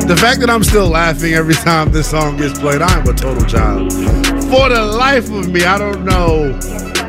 The fact that I'm still laughing every time this song gets played, I am a total child. For the life of me, I don't know.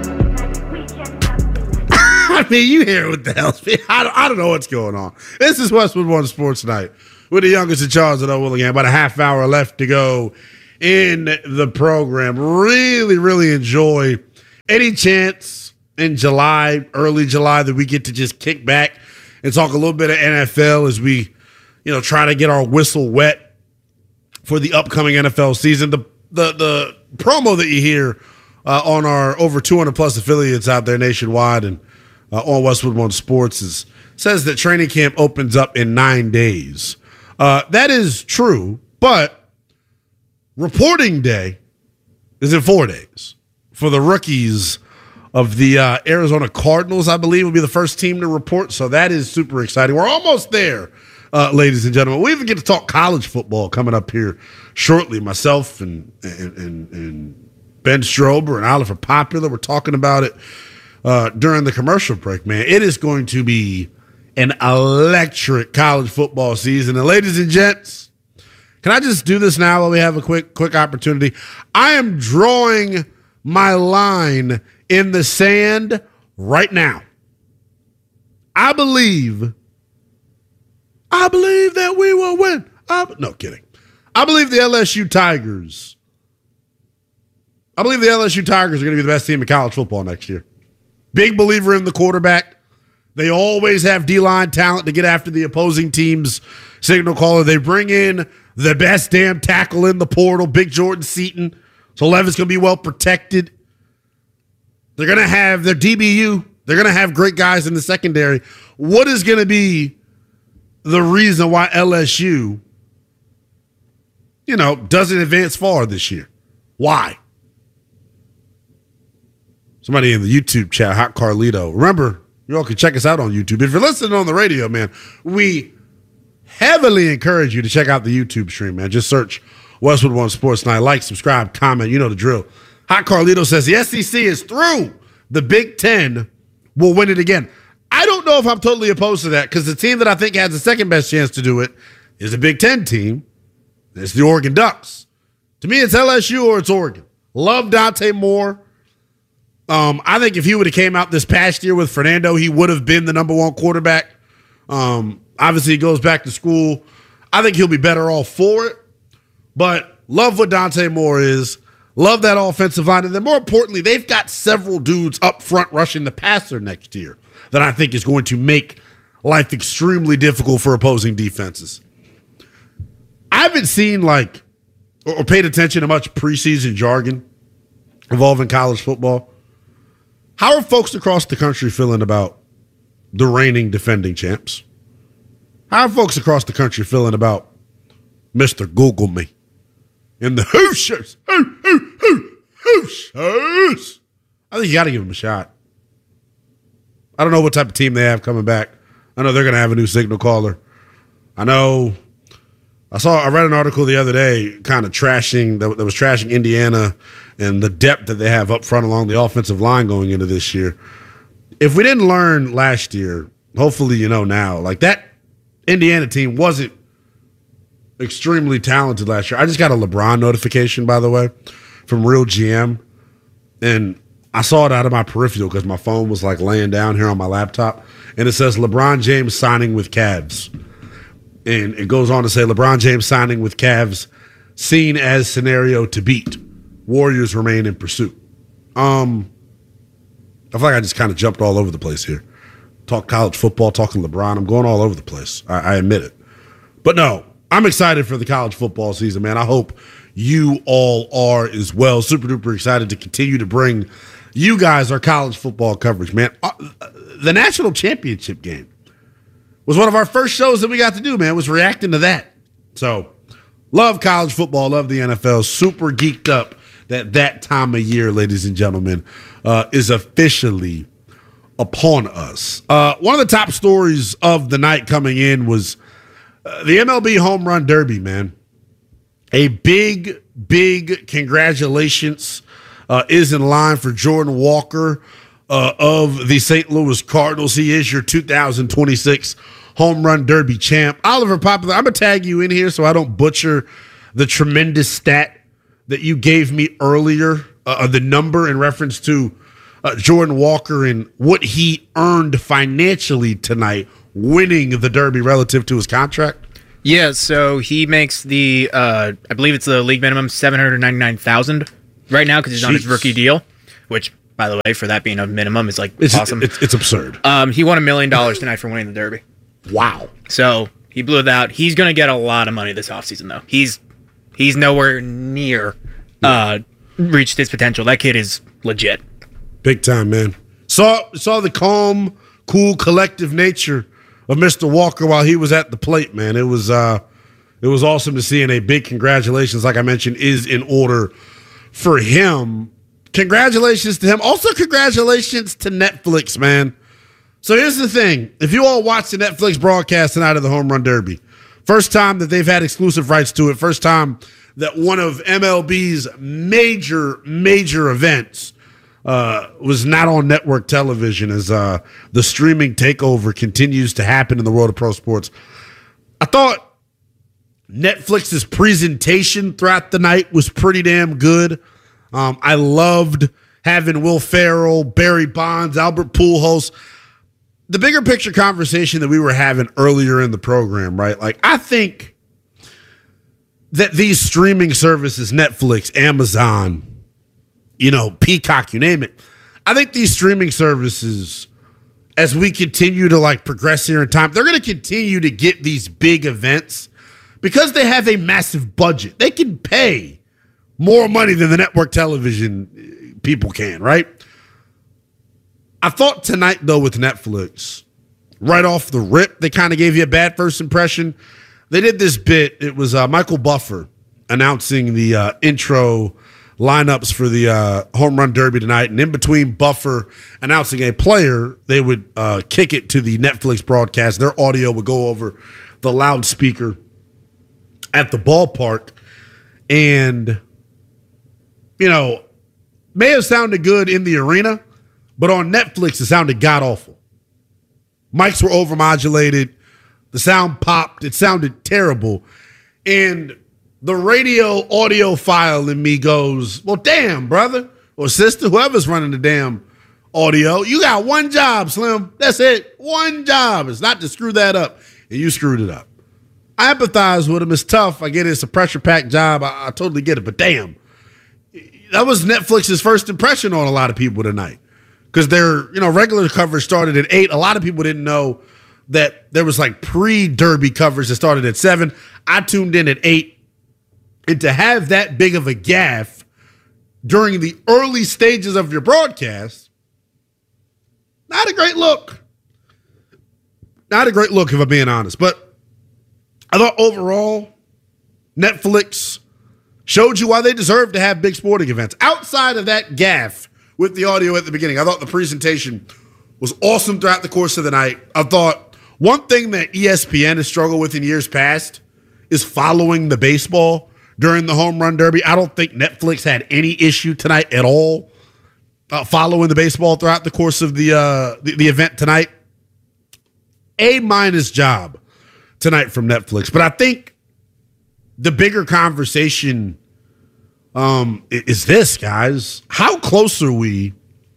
I mean, you hear what the hell's I don't know what's going on. This is Westwood One Sports Night with the youngest in charge of Willingham. About a half hour left to go in the program. Really, really enjoy any chance in July, early July, that we get to just kick back and talk a little bit of NFL as we, try to get our whistle wet for the upcoming NFL season. The promo that you hear on our over 200 plus affiliates out there nationwide and on Westwood One Sports says that training camp opens up in 9 days. That is true, but reporting day is in 4 days for the rookies of the Arizona Cardinals. I believe will be the first team to report, so that is super exciting. We're almost there, ladies and gentlemen. We even get to talk college football coming up here shortly. Myself and Ben Strober and Oliver Popular, we're talking about it during the commercial break, man. It is going to be an electric college football season. And ladies and gents, can I just do this now while we have a quick opportunity? I am drawing my line in the sand right now. I believe that we will win. No kidding. I believe the LSU Tigers are going to be the best team in college football next year. Big believer in the quarterback. They always have D-line talent to get after the opposing team's signal caller. They bring in the best damn tackle in the portal, Big Jordan Seaton. So Levis going to be well protected. They're going to have their DBU. They're going to have great guys in the secondary. What is going to be the reason why LSU, doesn't advance far this year? Why? Somebody in the YouTube chat, Hot Carlito. Remember, you all can check us out on YouTube. If you're listening on the radio, man, we heavily encourage you to check out the YouTube stream, man. Just search Westwood One Sports Night. Like, subscribe, comment. You know the drill. Hot Carlito says the SEC is through. The Big Ten will win it again. I don't know if I'm totally opposed to that because the team that I think has the second best chance to do it is a Big Ten team. It's the Oregon Ducks. To me, it's LSU or it's Oregon. Love Dante Moore. I think if he would have came out this past year with Fernando, he would have been the number one quarterback. Obviously, he goes back to school. I think he'll be better off for it. But love what Dante Moore is. Love that offensive line. And then more importantly, they've got several dudes up front rushing the passer next year that I think is going to make life extremely difficult for opposing defenses. I haven't seen or paid attention to much preseason jargon involving college football. How are folks across the country feeling about the reigning defending champs? How are folks across the country feeling about Mr. Google Me and the Hoosiers? Hoosiers! I think you got to give them a shot. I don't know what type of team they have coming back. I know they're going to have a new signal caller. I read an article the other day kind of that was trashing Indiana and the depth that they have up front along the offensive line going into this year. If we didn't learn last year, hopefully now. That Indiana team wasn't extremely talented last year. I just got a LeBron notification, by the way, from Real GM. And I saw it out of my peripheral because my phone was laying down here on my laptop. And it says LeBron James signing with Cavs. And it goes on to say LeBron James signing with Cavs seen as scenario to beat. Warriors remain in pursuit. I feel like I just kind of jumped all over the place here. Talk college football, talking LeBron. I'm going all over the place. I admit it. But no, I'm excited for the college football season, man. I hope you all are as well. Super duper excited to continue to bring you guys our college football coverage, man. The national championship game was one of our first shows that we got to do, man, was reacting to that. So, love college football, love the NFL, super geeked up that time of year, ladies and gentlemen, is officially upon us. One of the top stories of the night coming in was the MLB Home Run Derby, man. A big congratulations is in line for Jordan Walker of the St. Louis Cardinals. He is your 2026 home run derby champ. Oliver Popular, I'm going to tag you in here so I don't butcher the tremendous stat that you gave me earlier, the number in reference to Jordan Walker and what he earned financially tonight winning the derby relative to his contract. Yeah, so he makes the, I believe it's the league minimum, $799,000 right now because he's on his rookie deal, which, by the way, for that being a minimum, is awesome. It's absurd. He won $1 million tonight for winning the derby. Wow. So he blew it out. He's going to get a lot of money this offseason, though. He's nowhere near reached his potential. That kid is legit. Big time, man. Saw the calm, cool, collective nature of Mr. Walker while he was at the plate, man. It was awesome to see, and a big congratulations, like I mentioned, is in order for him. Congratulations to him. Also, congratulations to Netflix, man. So here's the thing. If you all watched the Netflix broadcast tonight of the Home Run Derby, first time that they've had exclusive rights to it, first time that one of MLB's major events was not on network television as the streaming takeover continues to happen in the world of pro sports. I thought Netflix's presentation throughout the night was pretty damn good. I loved having Will Ferrell, Barry Bonds, Albert Pujols. The bigger picture conversation that we were having earlier in the program, right? Like, I think that these streaming services, Netflix, Amazon, Peacock, you name it. I think these streaming services, as we continue to progress here in time, they're going to continue to get these big events because they have a massive budget. They can pay more money than the network television people can, right? I thought tonight, though, with Netflix, right off the rip, they kind of gave you a bad first impression. They did this bit. It was Michael Buffer announcing the intro lineups for the Home Run Derby tonight. And in between Buffer announcing a player, they would kick it to the Netflix broadcast. Their audio would go over the loudspeaker at the ballpark. And, may have sounded good in the arena, but on Netflix, it sounded god-awful. Mics were overmodulated. The sound popped. It sounded terrible. And the radio audio file in me goes, well, damn, brother or sister, whoever's running the damn audio, you got one job, Slim. That's it. One job. It's not to screw that up. And you screwed it up. I empathize with him. It's tough. I get it. It's a pressure-packed job. I totally get it. But damn, that was Netflix's first impression on a lot of people tonight. Because their, regular coverage started at 8. A lot of people didn't know that there was pre-derby coverage that started at 7. I tuned in at 8. And to have that big of a gaffe during the early stages of your broadcast, not a great look. Not a great look, if I'm being honest. But I thought overall, Netflix showed you why they deserve to have big sporting events. Outside of that gaffe with the audio at the beginning, I thought the presentation was awesome throughout the course of the night. I thought one thing that ESPN has struggled with in years past is following the baseball during the Home Run Derby. I don't think Netflix had any issue tonight at all following the baseball throughout the course of the event tonight. A- job tonight from Netflix. But I think the bigger conversation is this, guys. How close are we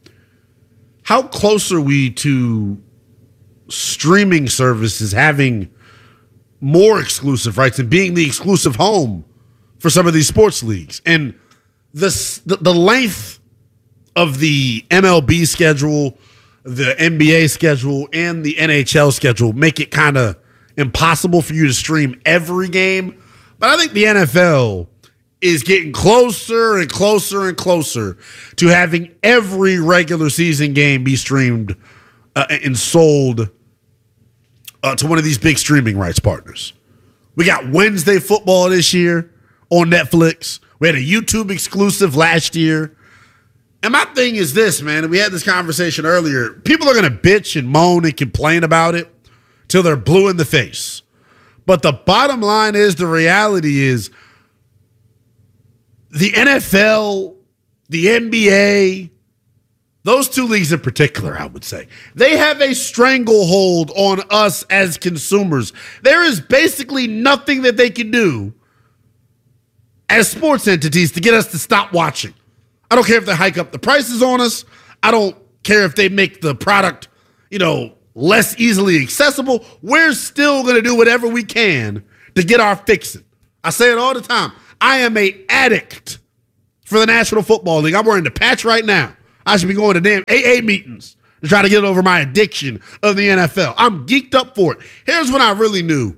to streaming services having more exclusive rights and being the exclusive home for some of these sports leagues? And the length of the MLB schedule, the NBA schedule, and the NHL schedule make it kind of impossible for you to stream every game. But I think the NFL is getting closer and closer and closer to having every regular season game be streamed and sold to one of these big streaming rights partners. We got Wednesday football this year on Netflix. We had a YouTube exclusive last year. And my thing is this, man, and we had this conversation earlier. People are going to bitch and moan and complain about it till they're blue in the face. But the bottom line is, the reality is, the NFL, the NBA, Those two leagues in particular, I would say, they have a stranglehold on us as consumers. There is basically nothing that they can do as sports entities to get us to stop watching. I don't care if they hike up the prices on us. I don't care if they make the product, less easily accessible. We're still going to do whatever we can to get our fixing. I say it all the time. I am an addict for the National Football League. I'm wearing the patch right now. I should be going to damn AA meetings to try to get over my addiction of the NFL. I'm geeked up for it. Here's when I really knew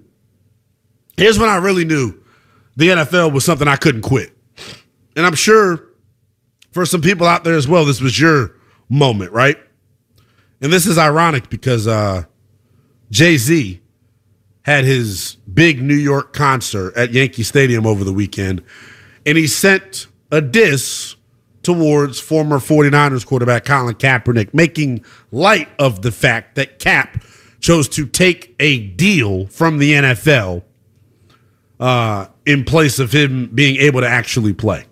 the NFL was something I couldn't quit. And I'm sure for some people out there as well, this was your moment, right? And this is ironic because Jay-Z had his big New York concert at Yankee Stadium over the weekend, and he sent a diss towards former 49ers quarterback Colin Kaepernick, making light of the fact that Cap chose to take a deal from the NFL in place of him being able to actually play.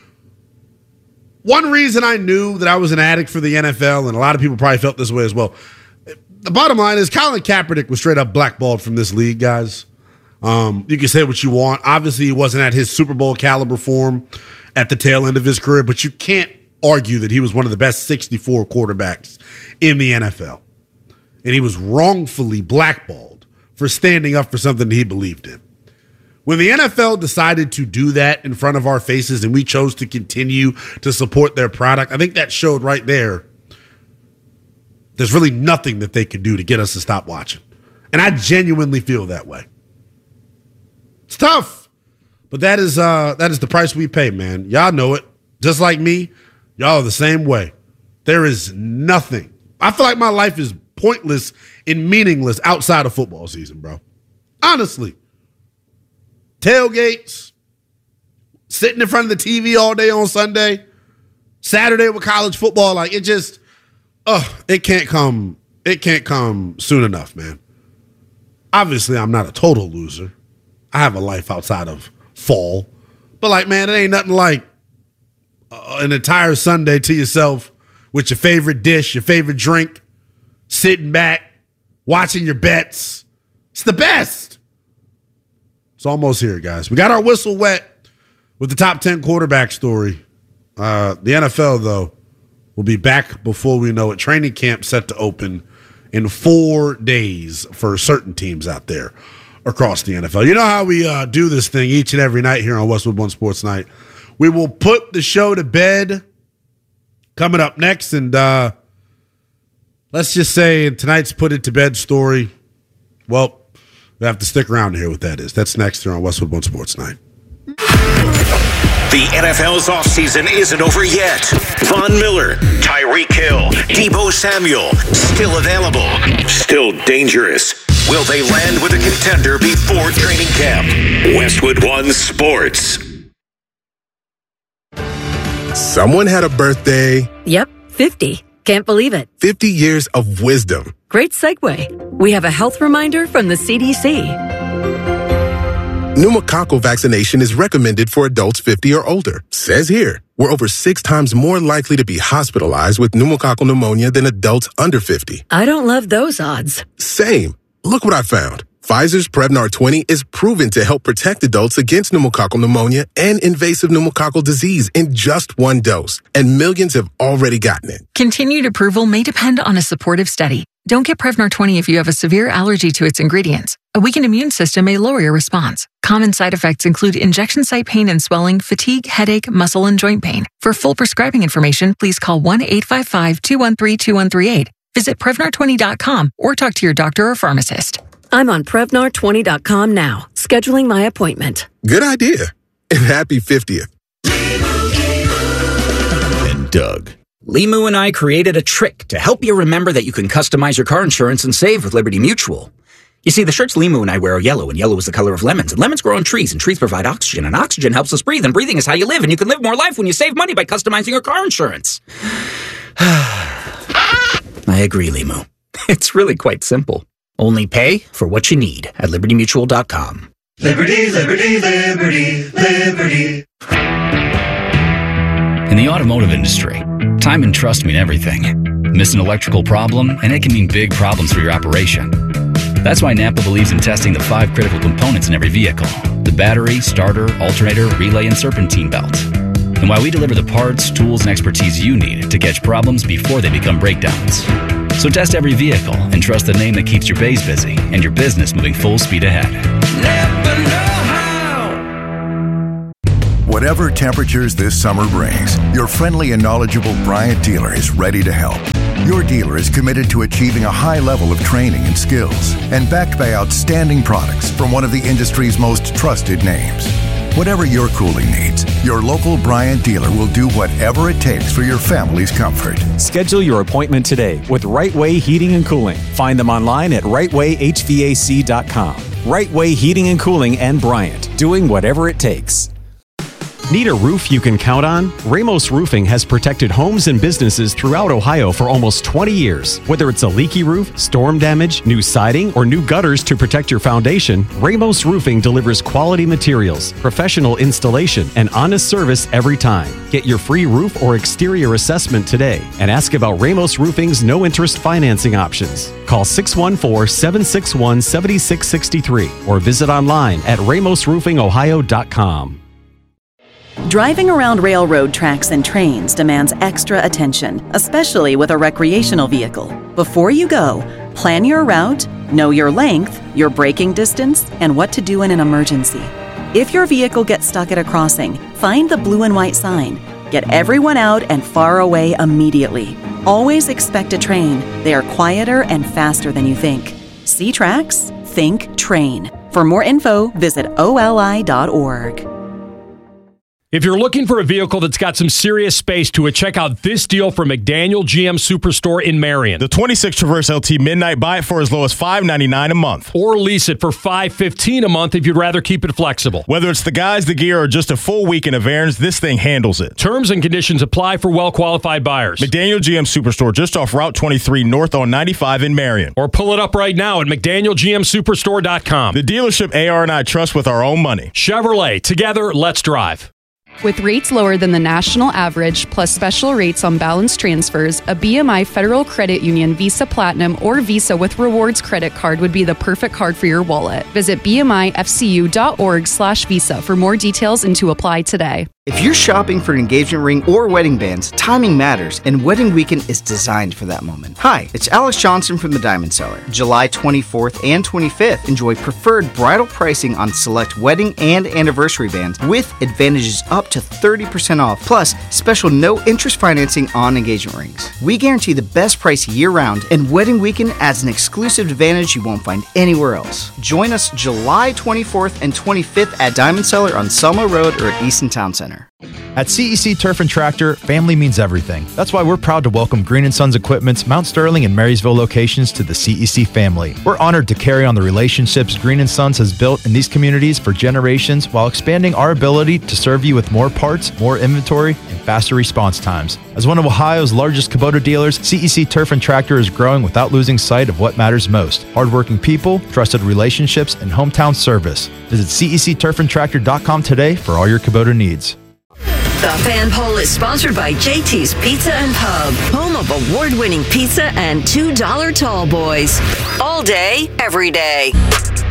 One reason I knew that I was an addict for the NFL, and a lot of people probably felt this way as well, the bottom line is Colin Kaepernick was straight up blackballed from this league, guys. You can say what you want. Obviously, he wasn't at his Super Bowl caliber form at the tail end of his career, but you can't argue that he was one of the best 64 quarterbacks in the NFL. And he was wrongfully blackballed for standing up for something he believed in. When the NFL decided to do that in front of our faces and we chose to continue to support their product, I think that showed right there there's really nothing that they could do to get us to stop watching. And I genuinely feel that way. It's tough, but that is the price we pay, man. Y'all know it. Just like me, y'all are the same way. There is nothing. I feel like my life is pointless and meaningless outside of football season, bro. Honestly. Tailgates, sitting in front of the TV all day on Sunday, Saturday with college football, like it just, it can't come soon enough, man. Obviously, I'm not a total loser. I have a life outside of fall. But like, man, it ain't nothing like an entire Sunday to yourself with your favorite dish, your favorite drink, sitting back, watching your bets. It's the best. It's almost here, guys. We got our whistle wet with the top 10 quarterback story. The NFL, though, will be back before we know it. Training camp set to open in 4 days for certain teams out there across the NFL. You know how we do this thing each and every night here on Westwood One Sports Night. We will put the show to bed coming up next. And let's just say in tonight's put it to bed story, well, we have to stick around to hear what that is. That's next here on Westwood One Sports Night. The NFL's offseason isn't over yet. Von Miller, Tyreek Hill, Deebo Samuel, still available, still dangerous. Will they land with a contender before training camp? Westwood One Sports. Someone had a birthday. Yep, 50. Can't believe it. 50 years of wisdom. Great segue. We have a health reminder from the CDC. Pneumococcal vaccination is recommended for adults 50 or older. Says here, we're over 6 times more likely to be hospitalized with pneumococcal pneumonia than adults under 50. I don't love those odds. Same. Look what I found. Pfizer's Prevnar 20 is proven to help protect adults against pneumococcal pneumonia and invasive pneumococcal disease in just 1 dose, and millions have already gotten it. Continued approval may depend on a supportive study. Don't get Prevnar 20 if you have a severe allergy to its ingredients. A weakened immune system may lower your response. Common side effects include injection site pain and swelling, fatigue, headache, muscle, and joint pain. For full prescribing information, please call 1-855-213-2138. Visit Prevnar20.com or talk to your doctor or pharmacist. I'm on Prevnar20.com now, scheduling my appointment. Good idea. And happy 50th. And Doug. Limu and I created a trick to help you remember that you can customize your car insurance and save with Liberty Mutual. You see, the shirts Limu and I wear are yellow, and yellow is the color of lemons, and lemons grow on trees, and trees provide oxygen, and oxygen helps us breathe, and breathing is how you live, and you can live more life when you save money by customizing your car insurance. I agree, Limu. It's really quite simple. Only pay for what you need at LibertyMutual.com. Liberty, liberty, liberty, liberty. And the automotive industry, time and trust mean everything. Miss an electrical problem, and it can mean big problems for your operation. That's why Napa believes in testing the 5 critical components in every vehicle: the battery, starter, alternator, relay, and serpentine belt. And why we deliver the parts, tools, and expertise you need to catch problems before they become breakdowns. So test every vehicle and trust the name that keeps your bays busy and your business moving full speed ahead. Napa know-how. Whatever temperatures this summer brings, your friendly and knowledgeable Bryant dealer is ready to help. Your dealer is committed to achieving a high level of training and skills, and backed by outstanding products from one of the industry's most trusted names. Whatever your cooling needs, your local Bryant dealer will do whatever it takes for your family's comfort. Schedule your appointment today with Right Way Heating and Cooling. Find them online at rightwayhvac.com. Right Way Heating and Cooling and Bryant, doing whatever it takes. Need a roof you can count on? Ramos Roofing has protected homes and businesses throughout Ohio for almost 20 years. Whether it's a leaky roof, storm damage, new siding, or new gutters to protect your foundation, Ramos Roofing delivers quality materials, professional installation, and honest service every time. Get your free roof or exterior assessment today and ask about Ramos Roofing's no-interest financing options. Call 614-761-7663 or visit online at ramosroofingohio.com. Driving around railroad tracks and trains demands extra attention, especially with a recreational vehicle. Before you go, plan your route, know your length, your braking distance, and what to do in an emergency. If your vehicle gets stuck at a crossing, find the blue and white sign. Get everyone out and far away immediately. Always expect a train. They are quieter and faster than you think. See tracks? Think train. For more info, visit oli.org. If you're looking for a vehicle that's got some serious space to it, check out this deal from McDaniel GM Superstore in Marion. The 26 Traverse LT Midnight, buy it for as low as $599 a month. Or lease it for $515 a month if you'd rather keep it flexible. Whether it's the guys, the gear, or just a full weekend of errands, this thing handles it. Terms and conditions apply for well-qualified buyers. McDaniel GM Superstore, just off Route 23 north on 95 in Marion. Or pull it up right now at McDanielGMSuperstore.com. The dealership AR and I trust with our own money. Chevrolet, together, let's drive. With rates lower than the national average, plus special rates on balance transfers, a BMI Federal Credit Union Visa Platinum or Visa with Rewards credit card would be the perfect card for your wallet. Visit bmifcu.org/visa for more details and to apply today. If you're shopping for an engagement ring or wedding bands, timing matters, and Wedding Weekend is designed for that moment. Hi, it's Alex Johnson from the Diamond Cellar. July 24th and 25th, enjoy preferred bridal pricing on select wedding and anniversary bands with advantages up to 30% off, plus special no-interest financing on engagement rings. We guarantee the best price year-round, and Wedding Weekend adds an exclusive advantage you won't find anywhere else. Join us July 24th and 25th at Diamond Cellar on Selma Road or at Easton Town Center. At CEC Turf and Tractor, family means everything. That's why we're proud to welcome Green & Sons Equipment's Mount Sterling and Marysville locations to the CEC family. We're honored to carry on the relationships Green & Sons has built in these communities for generations while expanding our ability to serve you with more parts, more inventory, and faster response times. As one of Ohio's largest Kubota dealers, CEC Turf and Tractor is growing without losing sight of what matters most: hardworking people, trusted relationships, and hometown service. Visit CECTurfandTractor.com today for all your Kubota needs. The Fan Poll is sponsored by JT's Pizza and Pub, home of award-winning pizza and $2 tall boys. All day, every day.